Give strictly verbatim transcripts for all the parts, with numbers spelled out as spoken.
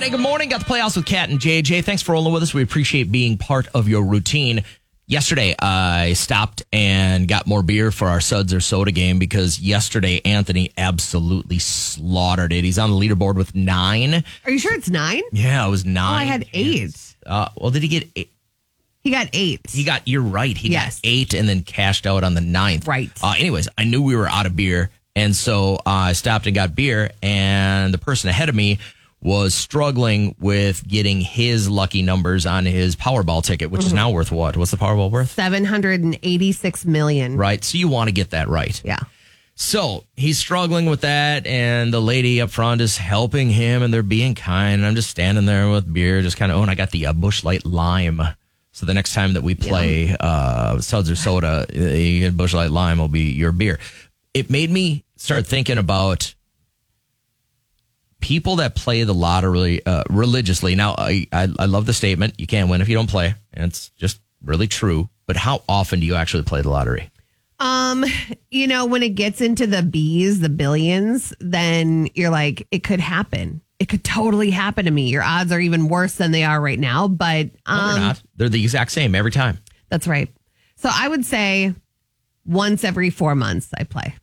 Friday. Good morning. Got the playoffs with Kat and J J. Thanks for rolling with us. We appreciate being part of your routine. Yesterday, I stopped and got more beer for our Suds or Soda game because yesterday, Anthony absolutely slaughtered it. He's on the leaderboard with nine. Are you sure it's nine? Yeah, it was nine. Oh, I had eight. Uh, well, did he get eight? He got eight. He got, you're right. He yes. got eight and then cashed out on the ninth. Right. Uh, anyways, I knew we were out of beer. And so uh, I stopped and got beer. And the person ahead of me was struggling with getting his lucky numbers on his Powerball ticket, which mm-hmm. is now worth what? What's the Powerball worth? seven hundred eighty-six million dollars. Right. So you want to get that right. Yeah. So he's struggling with that, and the lady up front is helping him, and they're being kind. And I'm just standing there with beer, just kind of, oh, and I got the uh, Busch Light Lime. So the next time that we play yeah. uh, Suds or Soda, uh, Busch Light Lime will be your beer. It made me start thinking about people that play the lottery uh, religiously. Now, I, I I love the statement, you can't win if you don't play. And it's just really true. But how often do you actually play the lottery? Um, you know, when it gets into the B's, the billions, then you're like, it could happen. It could totally happen to me. Your odds are even worse than they are right now. But um, no, they're not. They're the exact same every time. That's right. So I would say once every four months I play.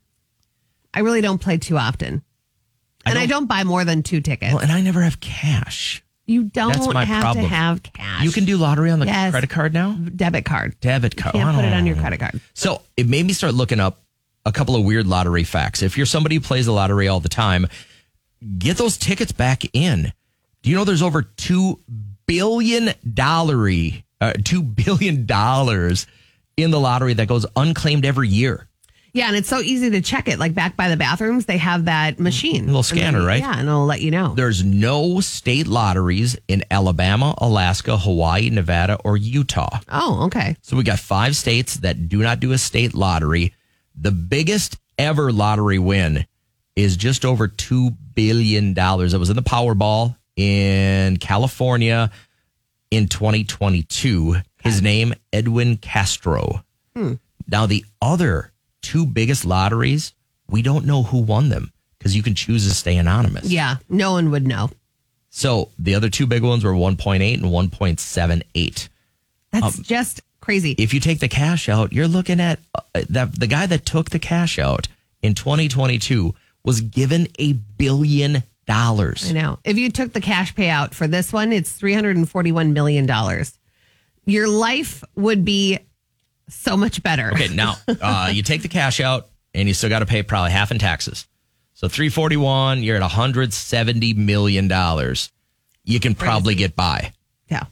I really don't play too often. And I don't, I don't buy more than two tickets. Well, and I never have cash. You don't That's my have problem. to have cash. You can do lottery on the yes. credit card now? Debit card. Debit card. You can't put it on your Oh. credit card. So it made me start looking up a couple of weird lottery facts. If you're somebody who plays the lottery all the time, get those tickets back in. Do you know there's over two billion dollars, uh, two billion dollars in the lottery that goes unclaimed every year? Yeah, and it's so easy to check it. Like back by the bathrooms, they have that machine. A little scanner, then, right? Yeah, and it'll let you know. There's no state lotteries in Alabama, Alaska, Hawaii, Nevada, or Utah. Oh, okay. So we got five states that do not do a state lottery. The biggest ever lottery win is just over two billion dollars. It was in the Powerball in California in twenty twenty-two. His name, Edwin Castro. Hmm. Now, the other two biggest lotteries, we don't know who won them because you can choose to stay anonymous. Yeah, no one would know. So the other two big ones were one point eight and one point seven eight. That's Um, just crazy. If you take the cash out, you're looking at uh, that the guy that took the cash out in twenty twenty-two was given a billion dollars. I know. If you took the cash payout for this one, it's three hundred forty-one million dollars. Your life would be so much better. Okay, now uh, you take the cash out and you still got to pay probably half in taxes. So three forty-one, you're at one hundred seventy million dollars. You can probably Crazy. get by. Yeah.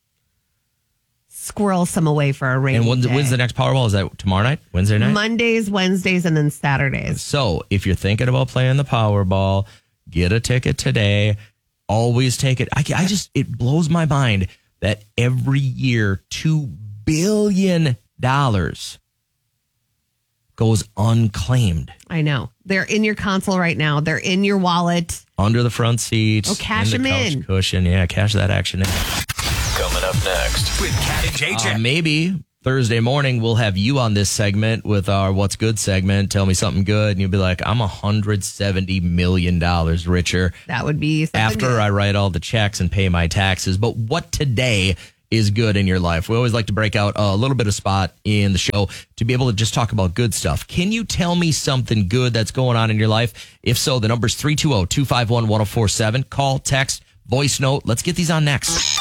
Squirrel some away for a rainy And when's, day. when's the next Powerball? Is that tomorrow night? Wednesday night? Mondays, Wednesdays, and then Saturdays. So if you're thinking about playing the Powerball, get a ticket today. Always take it. I, I just, it blows my mind that every year, two billion dollars goes unclaimed. I know. They're in your console right now. They're in your wallet. Under the front seat. Oh, cash in the them couch in. Cushion. Yeah, cash that action in. Coming up next with Kat and J J. Uh, maybe Thursday morning we'll have you on this segment with our What's Good segment. Tell me something good. And you'll be like, I'm one hundred seventy million dollars richer. That would be something After good. I write all the checks and pay my taxes. But what today is good in your life? We always like to break out a little bit of spot in the show to be able to just talk about good stuff. Can you tell me something good that's going on in your life? If so, the number's three two zero, two five one, one zero four seven. Call, text, voice note. Let's get these on next.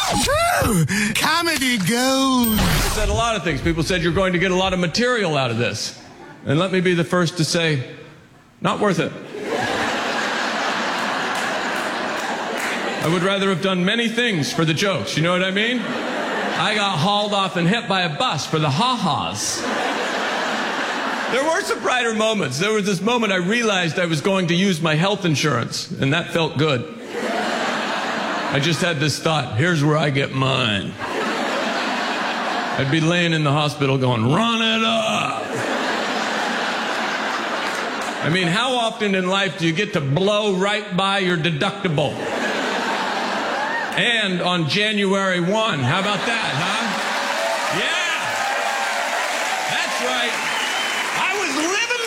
Comedy gold. People said a lot of things. People said you're going to get a lot of material out of this. And let me be the first to say, not worth it. I would rather have done many things for the jokes. You know what I mean? I got hauled off and hit by a bus for the ha-has. There were some brighter moments. There was this moment I realized I was going to use my health insurance, and that felt good. I just had this thought, here's where I get mine. I'd be laying in the hospital going, run it up. I mean, how often in life do you get to blow right by your deductible? And on January first, how about that, huh? Yeah, that's right. I was living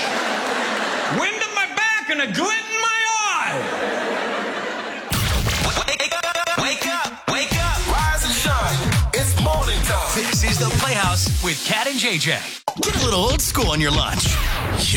large. Wind at my back and a glint in my eye. Blaisdell Playhouse with Cat and J J. Get a little old school on your lunch.